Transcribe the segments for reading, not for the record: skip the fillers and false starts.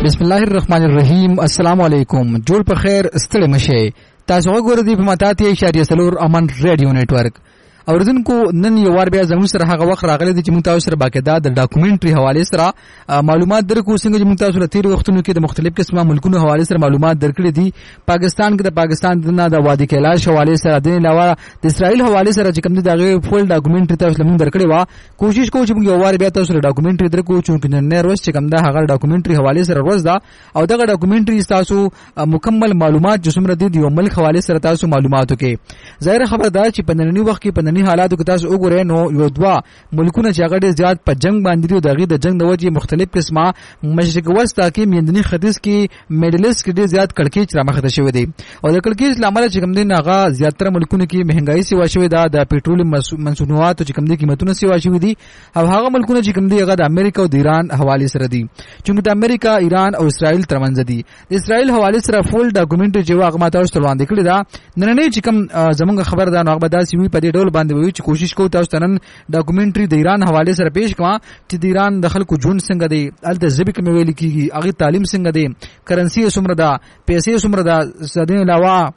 بسم الله الرحمن الرحیم. السلام علیکم. جوړ په خیر ستړي مشه. تاسو وګورئ د متاتي اشاریه سلور امن ریډیو نتورک اوردونکو نن یو وار بیا زموږ سره هغه وخت راغلی دی چې موږ تاسو سره باقاعده د ډاکومنټري حواله سره معلومات درکو څنګه چې موږ تاسو له تیر وختونو کې د مختلف قسمه ملکونو حواله سره معلومات درکړي دي. پاکستان کې د پاکستان د وادي کیلاش حواله سره د علاوه د اسرائیل حواله سره چې کوم دغه فول ډاکومنټري تاسو موږ درکړي وا کوشش کوو چې موږ یو وار بیا تاسو له ډاکومنټري درکو چې نن روز چې کوم دا هغه ډاکومنټري حواله سره روز دا او دغه ډاکومنټري تاسو مکمل معلومات چې څومره دي یو ملک حواله سره تاسو معلوماتو کې ظاهر خبر دا چې په نننی وخت کې په نننی حالاتو کې تاسو وګورئ نو یو دوا ملکونه چې هغه ډېر زیات په جنگ باندې دي، دغه د جنگ د وجې مختلف قسمه مشرق وسطا کې میندني ختیځ کې میډلس کې ډېر زیات کړکېچ رامخته شوی دی او د کړکېچ لامل چې کوم دین هغه زیاتره ملکونو کې مهنګای سیوا شوی دا د پېټرول منسوجات چې کوم دي قیمتونه سیوا شوی دي او هغه ملکونه چې کوم دي هغه د امریکا او د ایران حواله سره دي چې د امریکا ایران او اسرائیل ترمنځ دي. د اسرائیل حواله سره فول ډاکومنټ چې هغه ماته اوس وړاندې کړی دا نن چې کوم زمونږ خبر ده نو هغه داسې وی په دې ډول باندې وی چې کوشش کوو تاسو ته نن ډاکومنټري د ایران حواله سره پیش کړم چې د ایران د خلکو ژوند څنګه دی، الته ژبه کې ویل کیږي، هغه تعلیم څنګه دی، کرنسي څومره ده، پیسې څومره ده، زده علاوه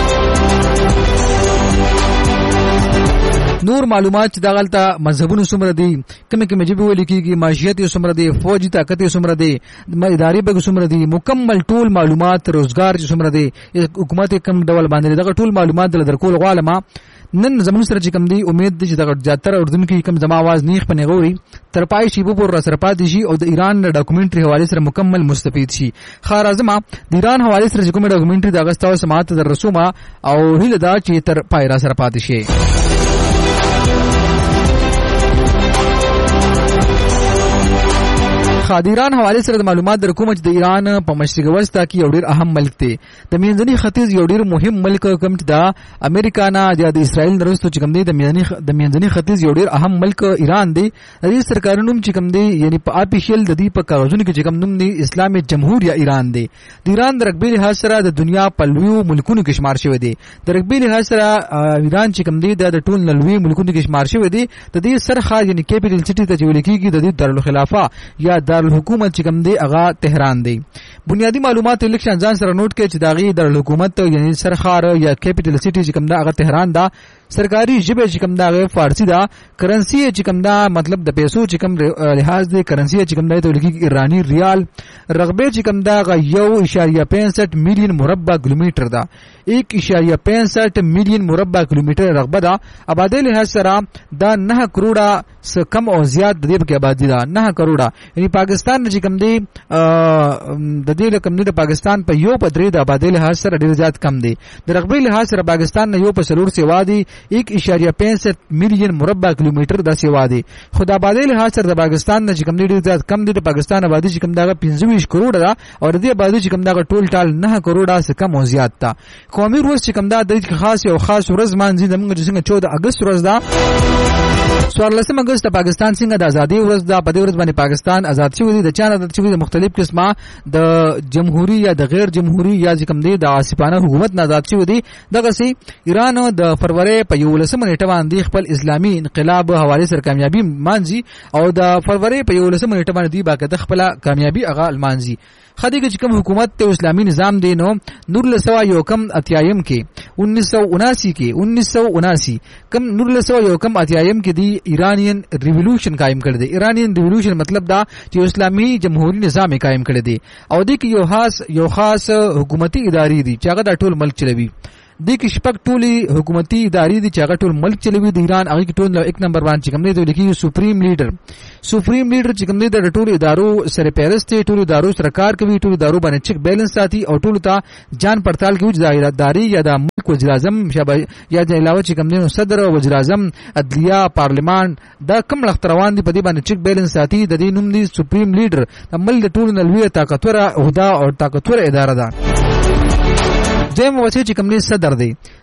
نور معلومات چې دغلته مذهبونو څومره دي، کومه کومه ژبه ویل کیږي، معیشت څومره دي، فوجي طاقت څومره دي، اداري به څومره دي، مکمل ټول معلومات، روزګار څومره دي، حکومت کوم ډول باندې دغه ټول معلومات درکول غواړم. نن زموږ سره چې کوم دی امید دی چې دغه زیاتره اردن کې کوم زما आवाज نیخ پنه غوري تر پای شی په را سره پاتې شي او د ایران ډاکومنټري حواله سره مکمل مستفید شي. خار اعظم د ایران حواله سره کوم ډاکومنټري د اگست او سماعت در رسومه او هله دا چې تر پای را سره پاتې شي. د ایران حواله سره د معلومات در کوم چې د ایران په مشرق وسطا کې یو ډیر اهم ملک دی، د منځني ختیځ یو ډیر مهم ملک کوم چې د امریکا نه یا د اسرائیل درستو چې کوم دی د منځني ختیځ یو ډیر اهم ملک ایران دی. د دې سرکاري نوم چې کوم دی یعنی په اپیشل د دې په کاغذونو کې چې کوم نوم دی اسلامي جمهوریت ایران دی. د ایران د رقبې لحاظ سره د دنیا په لویو ملکونو کې شمار شوی دی. د رقبې لحاظ سره ایران چې کوم دی د ټول لوی ملکونو کې شمار شوی دی. د دې سرخه یعنی کیپټل سټي ته ویل کېږي د دارالخلافه یا الحکومت چې کوم دی هغه تهران دی. بنیادی معلومات الیکشن ځان سره نوٹ کړئ چې داغي د حکومت یعنی سرخار یا کیپټل سټي چې کوم دا هغه تهران دا. سرکاري ژبه چې کوم دا فارسی دا. کرنسی چې کوم دا مطلب د پیسو چې کوم لحاظ دی کرنسی چې کوم دا ته لګي ایرانی ریال. رقبه چې کوم دا 1.65 میلیون مربع کیلومتر دا. 1.65 میلیون مربع کیلومتر رقبه دا. آبادی لحاظ سره دا 9 کروڑه څخه کم او زیات د دې په آبادی دا 9 کروڑه یعنی پاکستان چې کوم دی د دې رقم دی د پاکستان په یو په درې د آبادی لحاظ سره ډیر زیات کم دی. د رقبې لحاظ سره پاکستان نه یو په سلور سیوا دی 1.65 میلیون مربع کیلومتر دا سیوا دی. خو د آبادی لحاظ سره د پاکستان نه چې کوم دی ډیر زیات کم دی. د پاکستان آبادی چې کوم دا 25 کروڑه دا او د دې آبادی چې کوم دا ټول ټال 9 کروڑه څخه کم او زیات تا. قومي روز چې کوم دا د خاص او خاص ورځ مانځي د موږ څنګه 14 اگست ورځ دا 14 اگست د پاکستان څنګه د ازادي ورځ دا په دې ورځ باندې پاکستان آزاد شوی دی. د چا آزاد شوی د مختلف قسمه د جمهوریت یا د غیر جمهوریت یا کوم دی د عاصفانه حکومت نه آزاد شوی دی. دغه سي ایران د فروری په 11 نیټه باندې خپل اسلامي انقلاب حواله سره کامیابی مانځي او د فروری په 11 نیټه باندې دی باقاعده خپل کامیابی هغه مانځي. خدای چې کوم حکومت ته اسلامي نظام دی نو نور لسوا یو کم اتیایم کې 1979 کې 1979 کم نور لسوا یو کم اتیایم کې دی ایرانین ریولوشن قائم کړ دی. ایرانین ریولوشن مطلب دا چې اسلامي جمهوریت نظام قائم کړ دی او د یو خاص حکومتي ادارې دي چې هغه د ټول ملک چلوي. د کې شپږ ټولي حکومتي ادارې دي چې هغه ټول ملک چلوي د ایران. هغه کې ټول یک نمبر باندې کوم دی ته لیکي سپریم لیډر چې کوم دی د ټولو ادارو سره پیرست ټولو ادارو سره کار کوي، ټولو ادارو باندې چک بیلنس ساتي او ټولو ته جان پړتال کوي چې دایرهداري یا د ملک وزیر اعظم شابه یا د علاوه چې کوم دی صدر او وزیر اعظم عدلیه پارلیمان دا کوم لخت روان دي په دې باندې چک بیلنس ساتي. د دې نوم دی سپریم لیډر. د ملک ټولو نلوي طاقتور عہده او طاقتور اداره ده. دیم وڅ چې کوم دی صدر دی.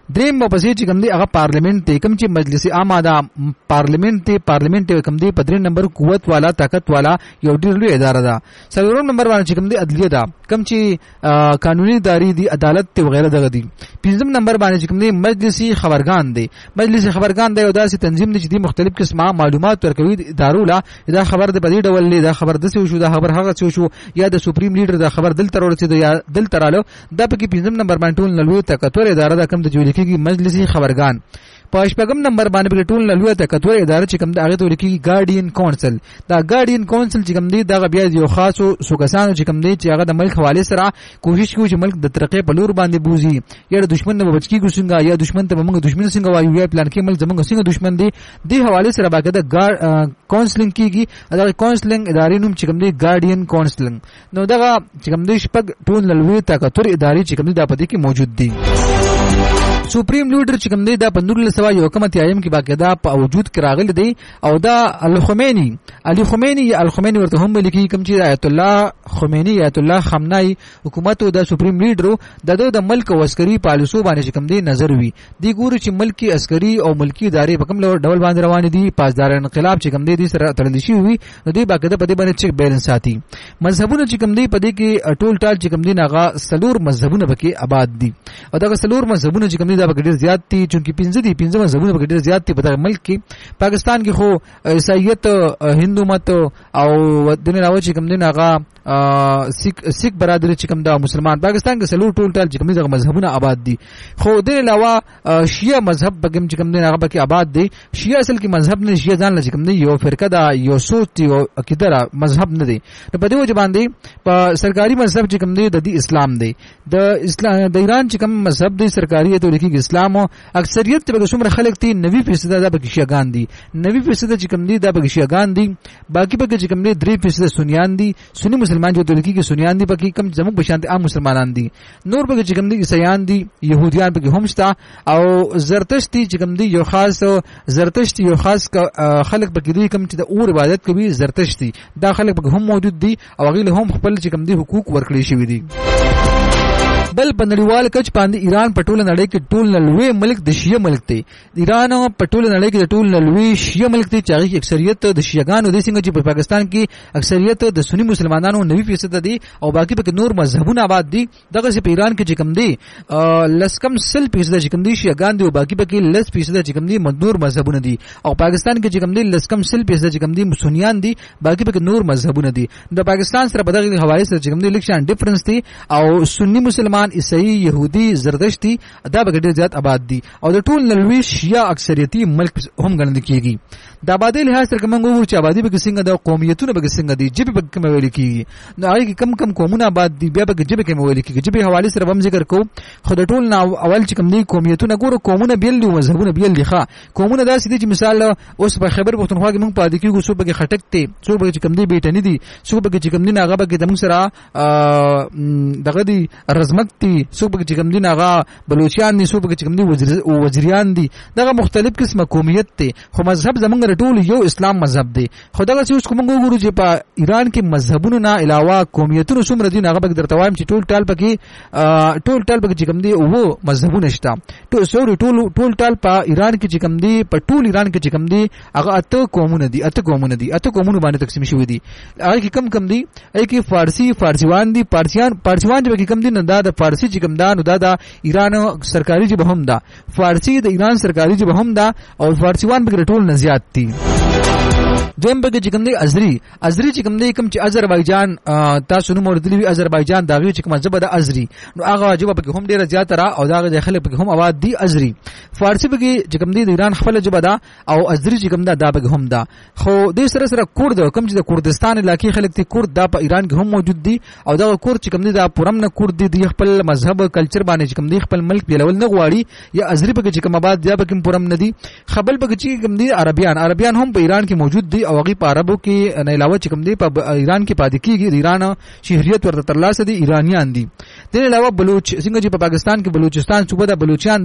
دریم پسې چې کوم دی هغه پارلیمنت ته کوم چې مجلس عامه دا پارلیمنت کوم دی په 3 نمبر قوت والا طاقت والا یو ډیر لوی اداره ده. څلورم نمبر باندې چې کوم دی عدلیه ده کوم چې قانوني ادارې دي عدالت ته وغیرہ دغه دي. پنځم نمبر باندې چې کوم دی مجلسي خبرګان دی. مجلسي خبرګان د یو داسې تنظیم دی چې د مختلف قسمه معلومات ورکوي ادارو لا دا خبر د بدی ډول لی دا خبر د څه شو دا خبر هغه څه شو یا د سپریم لیډر دا خبر دل تر ورسېد یا دل تراله دا پکې پنځم نمبر باندې ټول نلوي طاقتور اداره دا کوم د جوړ کیږي مجلسي خبرګان. په شپږم نمبر باندې په ټول نلوي طاقتور اداره چې کوم د هغه تل کیږي ګارډین کونسل. دا ګارډین کونسل چې کوم دی دا بیا یو خاصو سوګسانو چې کوم دی چې هغه د ملک حواله سره کوشش کوي چې ملک د ترقې په لور باندې بوزي یا د دشمن نه بچ کیږي څنګه یا دشمن ته موږ دشمن څنګه وایو یا پلان کې ملک زموږ څنګه دشمن دی دی حواله سره باقاعده کونسلینګ کیږي. دا کونسلینګ ادارې نوم چې کوم دی ګارډین کونسلینګ. نو دا چې کوم دی شپږ ټول نلوي طاقتور ادارې چې کوم دی دا پدې کې موجود دي. سپریم لیډر چې کوم دی دا په 1991 کې باقاعده په وجود کې راغلی دی او دا علي خمینی ورته هم لیکي کوم چې آیت الله خمینی آیت الله خامنای حکومت او د سپریم لیډر د ملک او عسکري پالیسو باندې چې کوم دی نظر وي دی ګوري چې ملکی عسکري او ملکی ادارې په کوم ډول باندې روان دي. پاسدار انقلاب چې کوم دی سره تړل شي وي نو دی باقاعده په دې باندې چک بیلنس ساتي. مذهبونه چې کوم دی په دې کې ټول ټال چې کوم دی ناغه سلور مذهبونه پکې آباد دي او دا سلور مذهبونه چې کوم دا په ډیر زیات دي چونکی 15 مذهبونه په ډیر زیات دي په دغه ملک کې. پاکستان کې خو عیسایت هندو مت او دین راو چې کوم دین هغه سیک برادری چې کوم دا مسلمان پاکستان کې سلور ټول ټال چې کوم دغه مذهبونه آباد دي. خو د علاوه شیعه مذهب بګم چې کوم دین هغه پکې آباد دي. شیعه اصل کې مذهب نه شیعه ځان لږ کوم دی یو فرقه دا یو سوچ یو عقیده مذهب نه دی. نو په دې وجه باندې په سرکاري مذهب چې کوم دی د اسلام دی. د اسلام د ایران چې کوم مذهب دی سرکاري ته لیکي اسلام او اکثریت په څومره خلک دي 90% دا پکې شیعاګان دي. 90% چې کوم دي دا پکې شیعاګان دي. باقي پکې چې کوم دي 3% سنیان دي. سنی مسلمان جو ته لیکي کې سنیان دي پکې کم زموږ بشانت عام مسلمانان دي. نور پکې چې کوم دي عیسایان دي يهوديان پکې هم شته او زرتشتي چې کوم دي یو خاص خلک پکې دي کوم چې د اور عبادت کوي زرتشتي دا خلک پکې هم موجود دي او هغه هم خپل چې کوم دي حقوق ورکړي شوی دي. بل په نړیوال کچ باندې ایران په ټوله نړۍ کې ټول نلوي ملک د شیعه ملک دی. ایران په ټوله نړۍ کې د ټول نلوي شیعه ملک دی چې هغه اکثریت د شیعاګانو دي څنګه چې په پاکستان کې اکثریت د سنی مسلمانانو 90% دي او باقي په نور مذهبونه آباد دي. دغه چې په ایران کې چې کوم دي لسکم 100% چې کوم دي شیعاګان دي او باقي په 10% چې کوم دي نور مذهبونه دي او پاکستان کې چې کوم دي لسکم 100% چې کوم دي سنیان دي باقي په نور مذهبونه دي. د پاکستان سره په دغه حواله سره چې کوم دي لکشان ډیفرنس دي او سنی مسلمان عیسائی يهودي زردشتي دا به ډیر زیات آباد دي او د ټول نلوي شیعه اکثریتي ملک هم ګڼل کیږي. د آبادی لحاظ سره کوم وګورو چې آبادی به څنګه د قومیتونو به څنګه دي جبه به کوم ویل کیږي نو هغه کم قومونه آباد دي بیا به جبه کوم ویل کیږي. جبه حواله سره هم ذکر کو خو د ټول اول چې کوم دي قومیتونه ګورو قومونه بیل دي مذهبونه بیل دي. ښه قومونه داسې دي چې مثال اوس په خیبر پختونخوا کې موږ پاتې کیږو څو به خټک ته څو به چې کوم دي بیٹنی دي څو به چې کوم دي هغه به د موږ سره دغه دي رزمک دي څو به چې کوم دي هغه بلوچستان دي څو به چې کوم دي وزیران دي دغه مختلف قسمه قومیت دي خو مذهب زمونږ ټول یو اسلام مذهب دی. خدای چې اوس کوم وګورو چې په ایران کې مذهبونو نه علاوه قومیتونو څومره دي هغه به درته وایم چې ټول ټال پکې چې کوم دي او مذهبونه شته ټول ټال په ایران کې چې کوم دي په ټول ایران کې چې کوم دي هغه اته قومونه باندې تقسیم شوی دي. هغه کې کم دي هغه کې فارسیوان دي پارسیوان چې کوم دي نه دا د فارسی چې کوم دا نو دا د ایران سرکاري جبه هم ده. فارسی د ایران سرکاري جبه هم ده او فارسیوان به ټول نه زیات دي. دویم بګه چې کوم دی ازری چې کوم دی کوم چې آذربایجان تاسو نو موردلی وی آذربایجان دا وی چې کوم ځبه د ازری نو هغه واجب په هم ډیره زیات را او دا د خلک په هم آباد دي ازری. فارسی بګه چې کوم دی د ایران خپل جبه دا او ازری چې کوم دا بګه هم دا. خو د سره کورد کوم چې د کردستان علاقې خلک تی کورد دا په ایران کې هم موجود دي او دا کورد چې کوم دی دا پرم نه کورد دي خپل مذهب کلچر باندې چې کوم دی خپل ملک پیلول نه غواړي یا ازری بګه چې کوم آباد یا بګه پرم نه دي. خپل بګه چې کوم دی عربیان هم په ایران کې موجود دي او هغه په عربو کې نه علاوه چې کوم دی په ایران کې پاتې کیږي. ایران شهریت ورته ترلاسه دي ایرانیان دي. د علاوه بلوچ څنګه چې په پاکستان کې بلوچستان صوبه د بلوچستان